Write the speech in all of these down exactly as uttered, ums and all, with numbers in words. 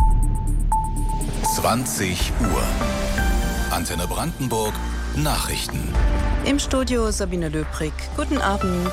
zwanzig Uhr. Antenne Brandenburg Nachrichten. Im Studio Sabine Löbrig. Guten Abend.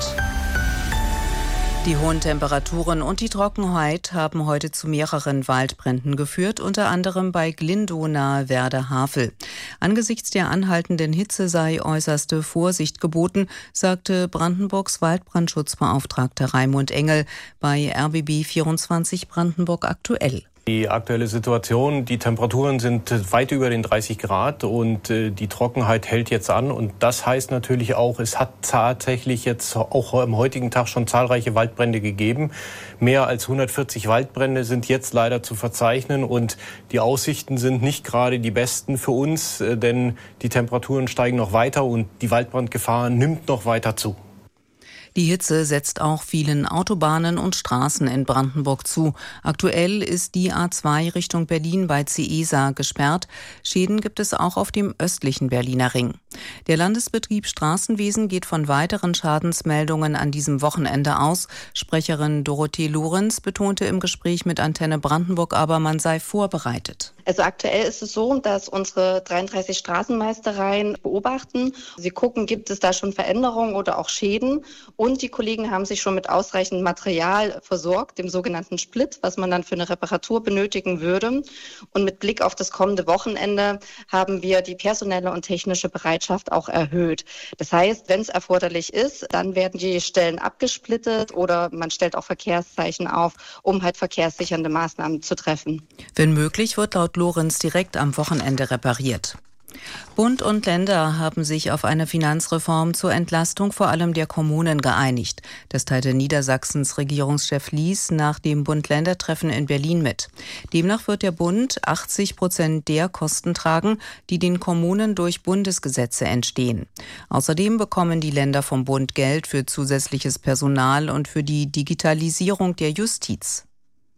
Die hohen Temperaturen und die Trockenheit haben heute zu mehreren Waldbränden geführt, unter anderem bei Glindow nahe Werder-Havel. Angesichts der anhaltenden Hitze sei äußerste Vorsicht geboten, sagte Brandenburgs Waldbrandschutzbeauftragter Raimund Engel bei R B B vierundzwanzig Brandenburg aktuell. Die aktuelle Situation, die Temperaturen sind weit über den dreißig Grad und äh, die Trockenheit hält jetzt an. Und das heißt natürlich auch, es hat tatsächlich jetzt auch am heutigen Tag schon zahlreiche Waldbrände gegeben. Mehr als hundertvierzig Waldbrände sind jetzt leider zu verzeichnen und die Aussichten sind nicht gerade die besten für uns, äh, denn die Temperaturen steigen noch weiter und die Waldbrandgefahr nimmt noch weiter zu. Die Hitze setzt auch vielen Autobahnen und Straßen in Brandenburg zu. Aktuell ist die A zwei Richtung Berlin bei Ciesa gesperrt. Schäden gibt es auch auf dem östlichen Berliner Ring. Der Landesbetrieb Straßenwesen geht von weiteren Schadensmeldungen an diesem Wochenende aus. Sprecherin Dorothee Lorenz betonte im Gespräch mit Antenne Brandenburg aber, man sei vorbereitet. Also aktuell ist es so, dass unsere dreiunddreißig Straßenmeistereien beobachten. Sie gucken, gibt es da schon Veränderungen oder auch Schäden. Und die Kollegen haben sich schon mit ausreichend Material versorgt, dem sogenannten Split, was man dann für eine Reparatur benötigen würde. Und mit Blick auf das kommende Wochenende haben wir die personelle und technische Bereitschaft auch erhöht. Das heißt, wenn es erforderlich ist, dann werden die Stellen abgesplittet oder man stellt auch Verkehrszeichen auf, um halt verkehrssichernde Maßnahmen zu treffen. Wenn möglich, wird laut Lorenz direkt am Wochenende repariert. Bund und Länder haben sich auf eine Finanzreform zur Entlastung vor allem der Kommunen geeinigt. Das teilte Niedersachsens Regierungschef Lies nach dem Bund-Länder-Treffen in Berlin mit. Demnach wird der Bund achtzig Prozent der Kosten tragen, die den Kommunen durch Bundesgesetze entstehen. Außerdem bekommen die Länder vom Bund Geld für zusätzliches Personal und für die Digitalisierung der Justiz.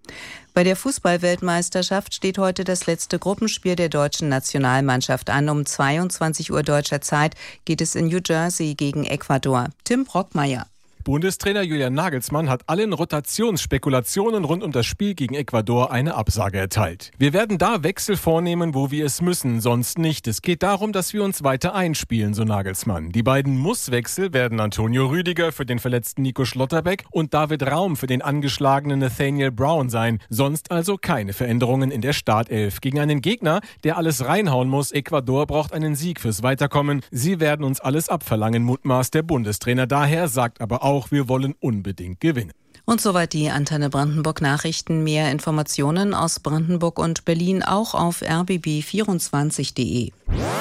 Bei der Fußball-Weltmeisterschaft steht heute das letzte Gruppenspiel der deutschen Nationalmannschaft an. Um zweiundzwanzig Uhr deutscher Zeit geht es in New Jersey gegen Ecuador. Tim Brockmeier. Bundestrainer Julian Nagelsmann hat allen Rotationsspekulationen rund um das Spiel gegen Ecuador eine Absage erteilt. Wir werden da Wechsel vornehmen, wo wir es müssen, sonst nicht. Es geht darum, dass wir uns weiter einspielen, so Nagelsmann. Die beiden Muss-Wechsel werden Antonio Rüdiger für den verletzten Nico Schlotterbeck und David Raum für den angeschlagenen Nathaniel Brown sein. Sonst also keine Veränderungen in der Startelf. Gegen einen Gegner, der alles reinhauen muss. Ecuador braucht einen Sieg fürs Weiterkommen. Sie werden uns alles abverlangen, mutmaßt der Bundestrainer daher, sagt aber auch, wir wollen unbedingt gewinnen. Und soweit die Antenne Brandenburg Nachrichten. Mehr Informationen aus Brandenburg und Berlin auch auf r b b vierundzwanzig punkt d e.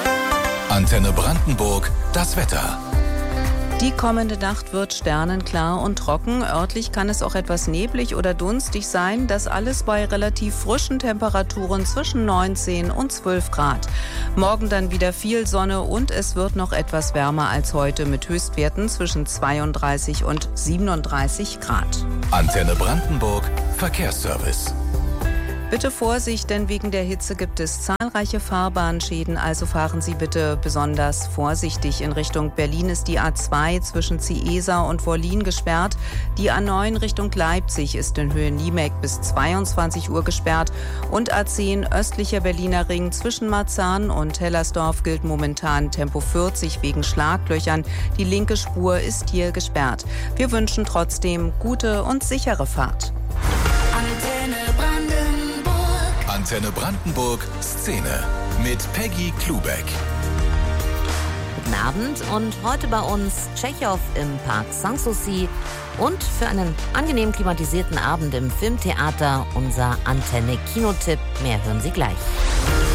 Antenne Brandenburg, das Wetter. Die kommende Nacht wird sternenklar und trocken. Örtlich kann es auch etwas neblig oder dunstig sein. Das alles bei relativ frischen Temperaturen zwischen neunzehn und zwölf Grad. Morgen dann wieder viel Sonne und es wird noch etwas wärmer als heute mit Höchstwerten zwischen zweiunddreißig und siebenunddreißig Grad. Antenne Brandenburg, Verkehrsservice. Bitte Vorsicht, denn wegen der Hitze gibt es zahlreiche Fahrbahnschäden, also fahren Sie bitte besonders vorsichtig. In Richtung Berlin ist die A zwei zwischen Ciesa und Wollin gesperrt. Die A neun Richtung Leipzig ist in Höhe Niemek bis zweiundzwanzig Uhr gesperrt. Und A zehn östlicher Berliner Ring zwischen Marzahn und Hellersdorf gilt momentan Tempo vierzig wegen Schlaglöchern. Die linke Spur ist hier gesperrt. Wir wünschen trotzdem gute und sichere Fahrt. Antenne Brandenburg Szene mit Peggy Klubeck. Guten Abend und heute bei uns Tschechow im Park Sanssouci und für einen angenehm klimatisierten Abend im Filmtheater unser Antenne Kinotipp. Mehr hören Sie gleich.